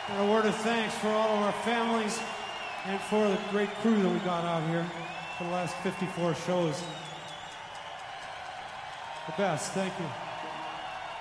And a word of thanks for all of our families and for the great crew that we got out here for the last 54 shows. The best. Thank you.